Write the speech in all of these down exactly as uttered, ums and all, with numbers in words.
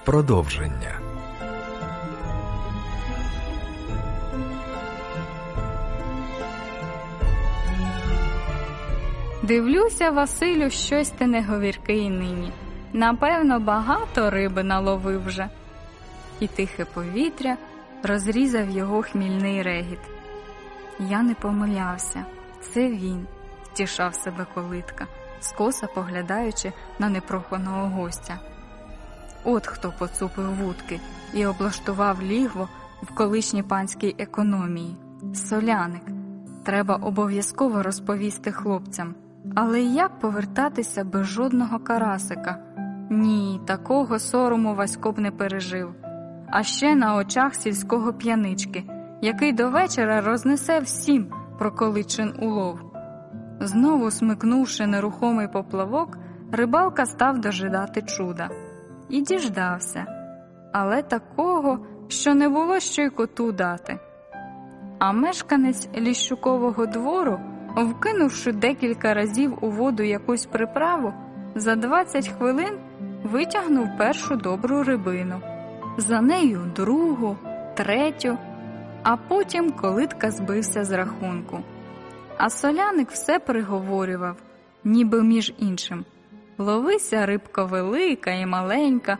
Продовження. Дивлюся, Василю, щось ти не говіркий нині. Напевно, багато риби наловив вже. І тихе повітря розрізав його хмільний регіт. Я не помилявся. Це він, втішав себе Колитка, скоса поглядаючи на непроханого гостя. От хто поцупив вудки і облаштував лігво в колишній панській економії. Соляник. Треба обов'язково розповісти хлопцям. Але як повертатися без жодного карасика? Ні, такого сорому Васько б не пережив. А ще на очах сільського п'янички, який до вечора рознесе всім про Количин улов. Знову смикнувши нерухомий поплавок, рибалка став дожидати чуда. І діждався. Але такого, що не було що й коту дати. А мешканець Ліщукового двору, вкинувши декілька разів у воду якусь приправу, за двадцять хвилин витягнув першу добру рибину. За нею другу, третю, а потім Колитка збився з рахунку. А соляник все приговорював, ніби між іншим: ловися, рибко велика і маленька,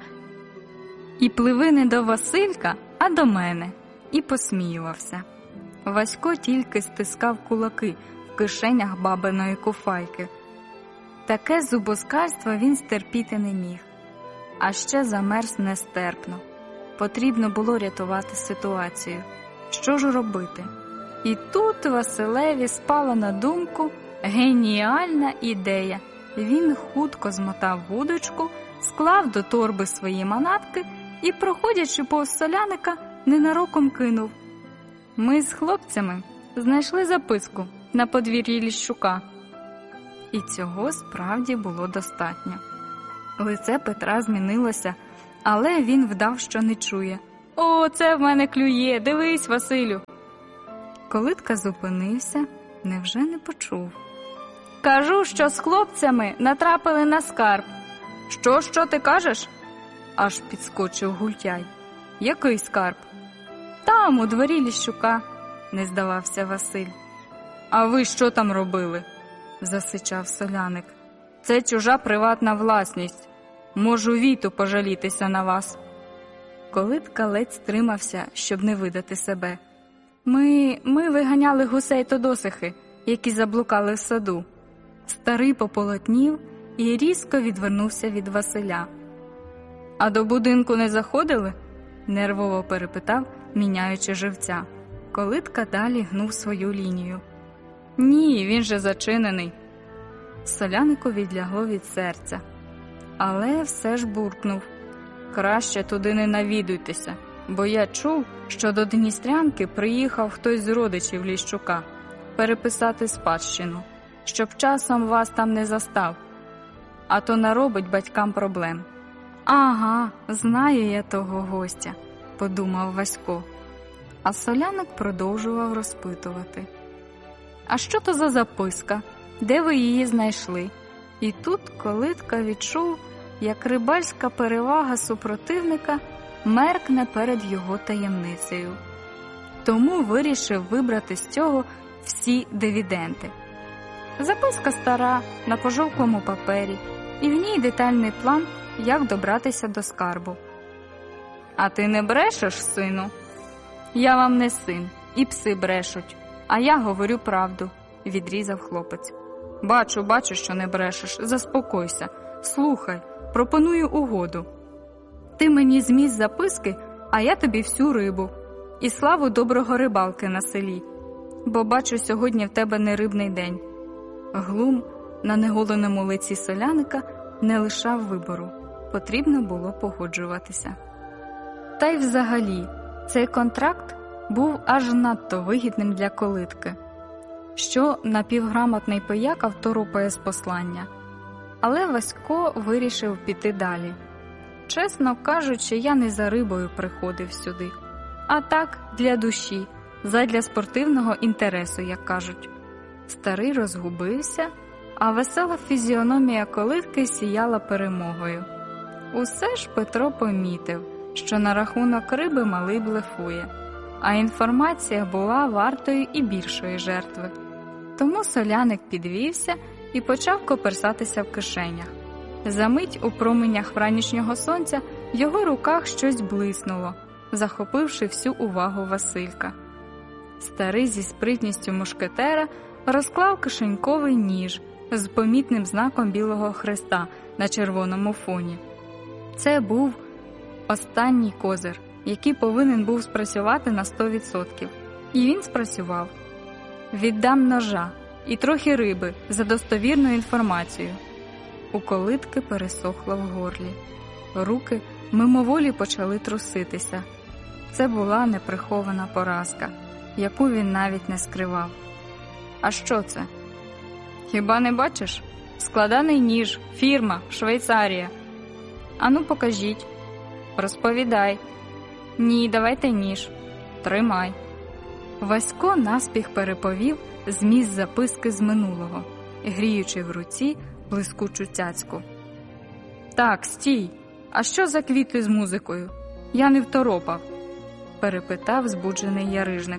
і пливи не до Василька, а до мене, і посміювався. Васько тільки стискав кулаки в кишенях бабиної куфайки. Таке зубоскальство він стерпіти не міг. А ще замерз нестерпно. Потрібно було рятувати ситуацію. Що ж робити? І тут Василеві спала на думку геніальна ідея. Він хутко змотав вудочку, склав до торби свої манатки і, проходячи повз соляника, ненароком кинув: ми з хлопцями знайшли записку на подвір'ї Ліщука. І цього справді було достатньо. Лице Петра змінилося, але він вдав, що не чує. «О, це в мене клює! Дивись, Василю!» Колитка зупинився, невже не почув. «Кажу, що з хлопцями натрапили на скарб». «Що, що ти кажеш?» Аж підскочив Гультяй. «Який скарб?» «Там, у дворі Ліщука», – не здавався Василь. «А ви що там робили?» – засичав соляник. «Це чужа приватна власність. Можу віту пожалітися на вас». Колитка ледь стримався, щоб не видати себе. Ми, ми виганяли гусей Тодосихи, які заблукали в саду. Старий пополотнів і різко відвернувся від Василя. «А до будинку не заходили?» – нервово перепитав, міняючи живця. Колитка далі гнув свою лінію. «Ні, він же зачинений». Солянику відлягло від серця. Але все ж буркнув: «Краще туди не навідуйтеся, бо я чув, що до Дністрянки приїхав хтось з родичів Ліщука переписати спадщину, щоб часом вас там не застав, а то наробить батькам проблем». «Ага, знаю я того гостя», – подумав Васько. А соляник продовжував розпитувати: «А що то за записка? Де ви її знайшли?» І тут Колитка відчув, як рибальська перевага супротивника меркне перед його таємницею. Тому вирішив вибрати з цього всі дивіденди. Записка стара, на пожовклому папері, і в ній детальний план, як добратися до скарбу. «А ти не брешеш, сину?» «Я вам не син, і пси брешуть, а я говорю правду», – відрізав хлопець. «Бачу, бачу, що не брешеш. Заспокойся. Слухай, пропоную угоду. Ти мені зміст записки, а я тобі всю рибу. І славу доброго рибалки на селі. Бо бачу, сьогодні в тебе не рибний день». Глум на неголеному лиці соляника не лишав вибору. Потрібно було погоджуватися. Та й взагалі, цей контракт був аж надто вигідним для Колитки, що напівграмотний пияка второпає з послання. Але Васько вирішив піти далі. Чесно кажучи, я не за рибою приходив сюди, а так, для душі, задля спортивного інтересу, як кажуть. Старий розгубився, а весела фізіономія Колитки сіяла перемогою. Усе ж Петро помітив, що на рахунок риби малий блефує, а інформація була вартою і більшої жертви. Тому соляник підвівся і почав коперсатися в кишенях. Замить у променях вранішнього сонця в його руках щось блиснуло, захопивши всю увагу Василька. Старий зі спритністю мушкетера розклав кишеньковий ніж з помітним знаком білого хреста на червоному фоні. Це був останній козир, який повинен був спрацювати на сто відсотків. І він спрацював. «Віддам ножа і трохи риби за достовірну інформацію». У Колитки пересохло в горлі. Руки мимоволі почали труситися. Це була неприхована поразка, яку він навіть не скривав. «А що це?» «Хіба не бачиш? Складаний ніж, фірма, Швейцарія». «Ану, покажіть». «Розповідай». «Ні, давайте ніж». «Тримай». Васько наспіх переповів зміст записки з минулого, гріючи в руці блискучу цяцьку. «Так, стій! А що за квіти з музикою? Я не второпав», – перепитав збуджений Ярижник.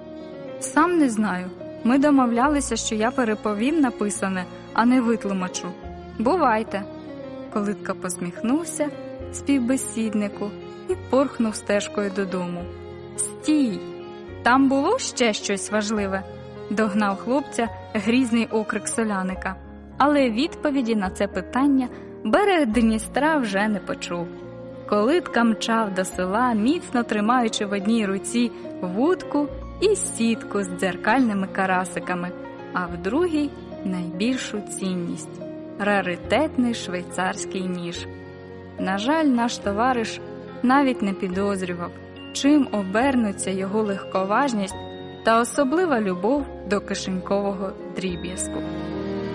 «Сам не знаю. Ми домовлялися, що я переповім написане, а не витлумачу. Бувайте». Колитка посміхнувся співбесіднику і порхнув стежкою додому. «Стій! Там було ще щось важливе?» – догнав хлопця грізний окрик соляника. Але відповіді на це питання берег Дністра вже не почув. Колитка мчав до села, міцно тримаючи в одній руці вудку і сітку з дзеркальними карасиками, а в другій – найбільшу цінність – раритетний швейцарський ніж. На жаль, наш товариш навіть не підозрював, чим обернуться його легковажність та особлива любов до кишенькового дріб'язку.